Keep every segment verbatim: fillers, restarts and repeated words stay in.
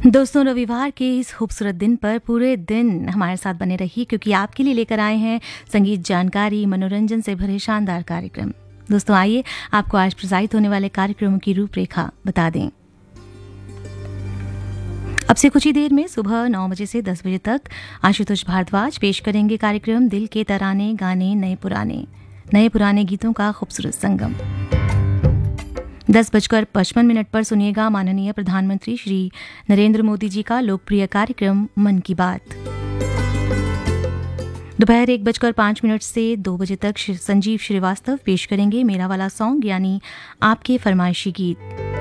दोस्तों, रविवार के इस खूबसूरत दिन पर पूरे दिन हमारे साथ बने रहिए, क्योंकि आपके लिए लेकर आए हैं संगीत, जानकारी, मनोरंजन से भरे शानदार कार्यक्रम। दोस्तों, आइए आपको आज प्रसारित होने वाले कार्यक्रमों की रूपरेखा बता दें। अब से कुछ ही देर में सुबह नौ बजे से दस बजे तक आशुतोष भारद्वाज पेश करेंगे कार्यक्रम दिल के तराने, गाने नए पुराने, नए पुराने गीतों का खूबसूरत संगम। दस बजकर पचपन मिनट पर सुनिएगा माननीय प्रधानमंत्री श्री नरेंद्र मोदी जी का लोकप्रिय कार्यक्रम मन की बात। दोपहर एक बजकर पाँच मिनट से दो बजे तक संजीव श्रीवास्तव पेश करेंगे मेरा वाला सॉन्ग, यानी आपके फरमाइशी गीत।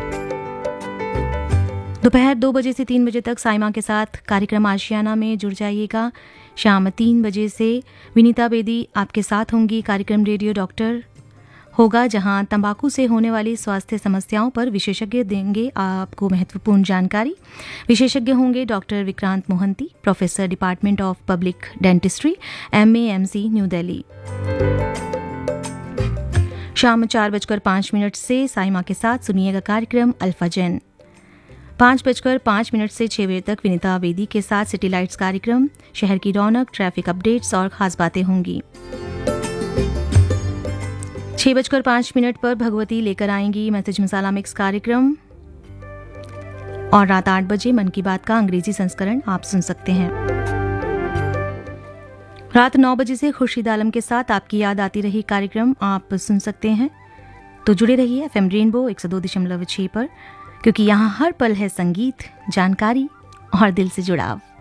दोपहर दो बजे से तीन बजे तक साइमा के साथ कार्यक्रम आशियाना में जुड़ जाइएगा। शाम तीन बजे से विनीता बेदी आपके साथ होंगी। कार्यक्रम रेडियो डॉक्टर होगा, जहां तंबाकू से होने वाली स्वास्थ्य समस्याओं पर विशेषज्ञ देंगे आपको महत्वपूर्ण जानकारी। विशेषज्ञ होंगे doctor Vikrant Mohanty, professor department of public dentistry, M A M C, new Delhi. शाम चार बजकर पाँच मिनट से साइमा के साथ सुनिएगा कार्यक्रम अल्फा जेन। पाँच बजकर पाँच मिनट से छः बजे तक विनीता बेदी के साथ सिटी लाइट्स कार्यक्रम, शहर की रौनक, ट्रैफिक अपडेट्स और खास बातें होंगी। छह बजकर पाँच मिनट पर भगवती लेकर आएंगी मैसेज मसाला मिक्स कार्यक्रम, और रात आठ बजे मन की बात का अंग्रेजी संस्करण आप सुन सकते हैं। रात नौ बजे से खुर्शीद आलम के साथ आपकी याद आती रही कार्यक्रम आप सुन सकते हैं। तो जुड़े रहिए एफ एम रेनबो एक सौ दो दशमलव छह पर, क्योंकि यहाँ हर पल है संगीत, जानकारी और दिल से जुड़ाव।